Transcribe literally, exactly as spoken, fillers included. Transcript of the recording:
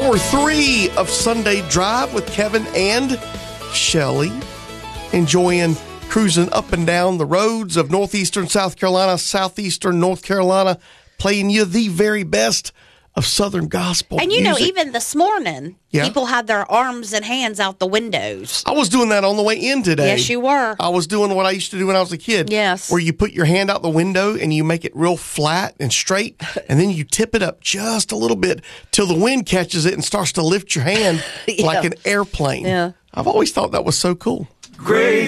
Hour three of Sunday Drive with Kevin and Shelley. Enjoying cruising up and down the roads of northeastern South Carolina, southeastern North Carolina, playing you the very best of Southern gospel And you music. know, even this morning, Yeah. people had their arms and hands out the windows. I was doing that on the way in today. Yes, you were. I was doing what I used to do when I was a kid. Yes. Where you put your hand out the window and you make it real flat and straight, and then you tip it up just a little bit till the wind catches it and starts to lift your hand Yeah. like an airplane. Yeah. I've always thought that was so cool. Great